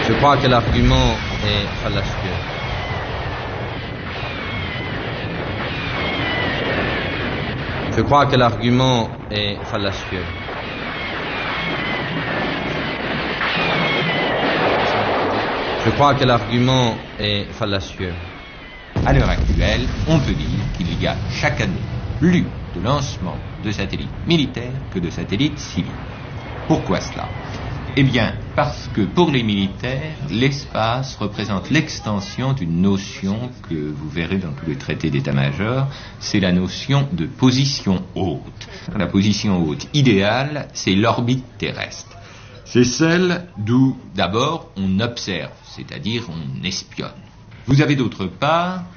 Je crois que l'argument est fallacieux. Je crois que l'argument est fallacieux. Je crois que l'argument est fallacieux. À l'heure actuelle, on peut dire qu'il y a chaque année plus de lancements de satellites militaires que de satellites civils. Pourquoi cela ? Eh bien, parce que pour les militaires, l'espace représente l'extension d'une notion que vous verrez dans tous les traités d'état-major, c'est la notion de position haute. La position haute idéale, c'est l'orbite terrestre. C'est celle d'où, d'abord, on observe, c'est-à-dire on espionne. Vous avez d'autre part